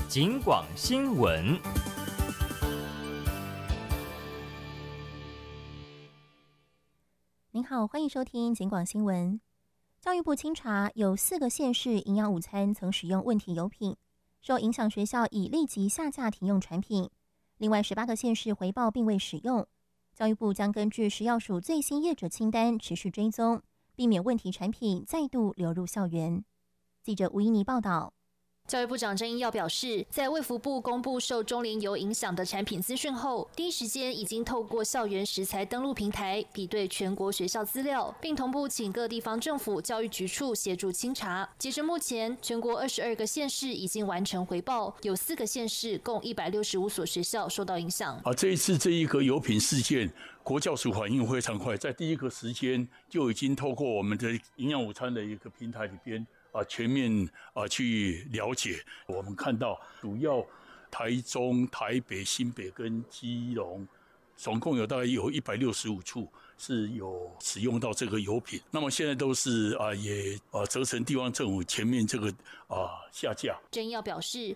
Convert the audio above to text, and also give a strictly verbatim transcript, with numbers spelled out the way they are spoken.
警广新闻。 您好，欢迎收听警广新闻。教育部清查有四个县市营养午餐曾使用问题油品，受影响学校已立即下架停用产品。另外十八个县市回报并未使用，教育部将根据食药署最新业者清单持续追踪，避免问题产品再度流入校园。记者吴依妮报道。 教育部长郑英耀表示，在卫福部公布受中联油影响的产品资讯后，第一时间已经透过校园食材登录平台比对全国学校资料，并同步请各地方政府教育局处协助清查。截至目前，全国二十二个县市已经完成回报，有四个县市共一百六十五所学校受到影响。 啊，这一次这一个油品事件，国教署反应非常快，在第一个时间就已经透过我们的营养午餐的一个平台里边。啊，全面啊去了解，我们看到主要台中、台北、新北跟基隆，总共有大概有一百六十五处是有使用到这个油品。那么现在都是啊也啊责成地方政府全面这个啊下架。 郑耀表示，